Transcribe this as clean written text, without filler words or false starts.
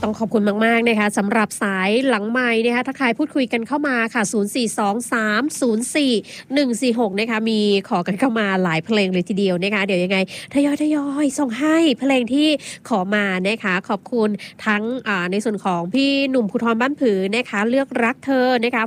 ต้องขอบคุณมากๆนะคะสำหรับสายหลังไมค์นะคะทักทายพูดคุยกันเข้ามาค่ะ0423041146นะคะมีขอกันเข้ามาหลายเพลงเลยทีเดียวนะคะเดี๋ยวยังไงทยอยส่งให้เพลงที่ขอมานะคะขอบคุณทั้งในส่วนของพี่หนุ่มภูธรบ้านผือนะคะเลือกรักเธอนะคะ